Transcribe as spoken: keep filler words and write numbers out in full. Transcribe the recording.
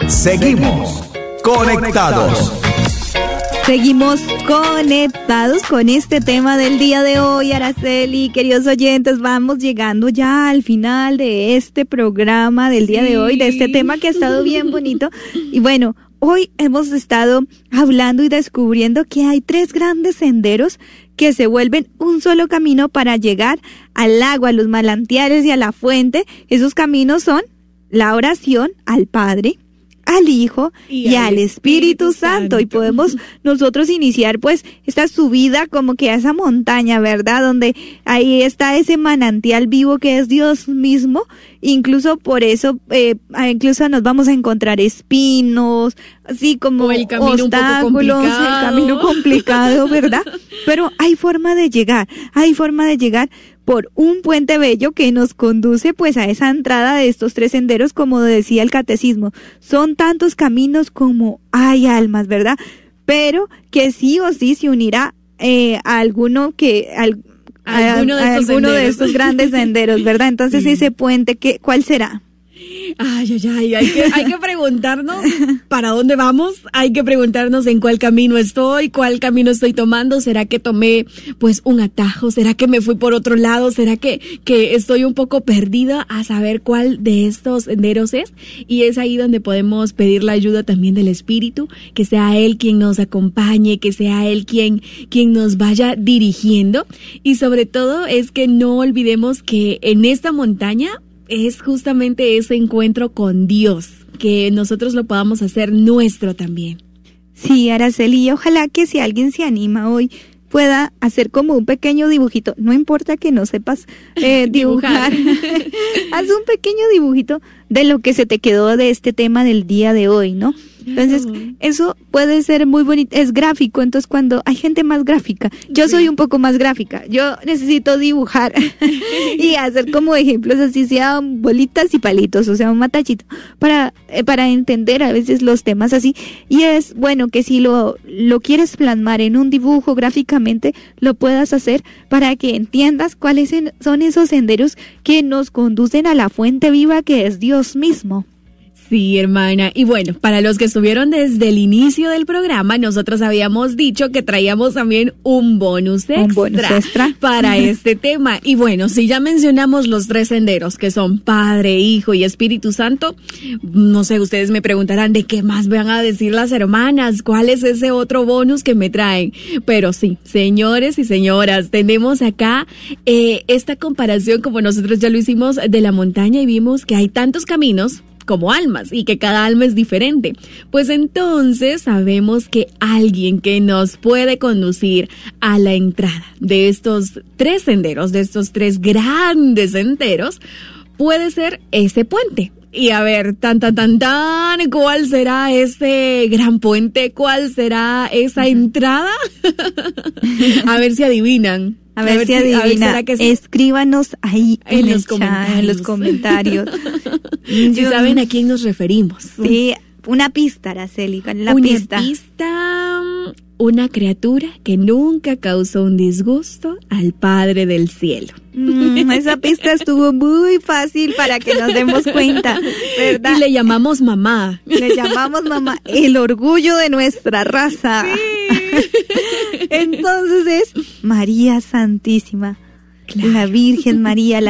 Seguimos conectados. Seguimos conectados con este tema del día de hoy, Araceli. Queridos oyentes, vamos llegando ya al final de este programa del día sí. de hoy, de este tema que ha estado bien bonito. Y bueno, hoy hemos estado hablando y descubriendo que hay tres grandes senderos que se vuelven un solo camino para llegar al agua, a los manantiales y a la fuente. Esos caminos son la oración al Padre, al Hijo y, y al Espíritu, Espíritu Santo. Santo. Y podemos nosotros iniciar pues esta subida como que a esa montaña, ¿verdad? Donde ahí está ese manantial vivo que es Dios mismo. Incluso por eso, eh, incluso nos vamos a encontrar espinos, así como el obstáculos, el camino complicado, ¿verdad? Pero hay forma de llegar, hay forma de llegar por un puente bello que nos conduce pues a esa entrada de estos tres senderos, como decía el catecismo. Son tantos caminos como hay almas, ¿verdad? Pero que sí o sí se unirá eh, a alguno que... Al, alguno, de, a, estos a alguno de estos grandes senderos, ¿verdad? Entonces sí. ese puente, ¿qué, ¿cuál será? Ay, ay, ay, hay que, hay que preguntarnos para dónde vamos, hay que preguntarnos en cuál camino estoy, cuál camino estoy tomando. ¿Será que tomé pues un atajo? ¿Será que me fui por otro lado? ¿Será que, que estoy un poco perdida a saber cuál de estos senderos es? Y es ahí donde podemos pedir la ayuda también del Espíritu, que sea Él quien nos acompañe, que sea Él quien, quien nos vaya dirigiendo. Y sobre todo es que no olvidemos que en esta montaña es justamente ese encuentro con Dios, que nosotros lo podamos hacer nuestro también. Sí, Araceli, y ojalá que si alguien se anima hoy pueda hacer como un pequeño dibujito, no importa que no sepas eh, dibujar, haz un pequeño dibujito de lo que se te quedó de este tema del día de hoy, ¿no? Entonces, eso puede ser muy bonito, es gráfico, entonces cuando hay gente más gráfica, yo sí. soy un poco más gráfica, yo necesito dibujar y hacer como ejemplos así, sean bolitas y palitos, o sea, un matachito, para, eh, para entender a veces los temas así, y es bueno que si lo, lo quieres plasmar en un dibujo gráficamente, lo puedas hacer para que entiendas cuáles son esos senderos que nos conducen a la fuente viva que es Dios mismo. Sí, hermana. Y bueno, para los que estuvieron desde el inicio del programa, nosotros habíamos dicho que traíamos también un bonus extra, un bonus extra. para este tema. Y bueno, si ya mencionamos los tres senderos, que son Padre, Hijo y Espíritu Santo, no sé, ustedes me preguntarán de qué más van a decir las hermanas, cuál es ese otro bonus que me traen. Pero sí, señores y señoras, tenemos acá eh, esta comparación, como nosotros ya lo hicimos, de la montaña y vimos que hay tantos caminos como almas y que cada alma es diferente. Pues entonces sabemos que alguien que nos puede conducir a la entrada de estos tres senderos, de estos tres grandes senderos, puede ser ese puente. Y a ver, tan, tan, tan, tan, ¿cuál será ese gran puente? ¿Cuál será esa entrada? A ver si adivinan. A ver, a ver si adivina, a ver, sí? Escríbanos ahí en, en, los, chat, en los comentarios. Si Yo, saben a quién nos referimos. Sí, una pista, Araceli, con la una pista. Una pista, una criatura que nunca causó un disgusto al Padre del Cielo. Mm, esa pista estuvo muy fácil para que nos demos cuenta, ¿verdad? Y le llamamos mamá. Le llamamos mamá, el orgullo de nuestra raza. Sí. Entonces es María Santísima, claro. La Virgen María, la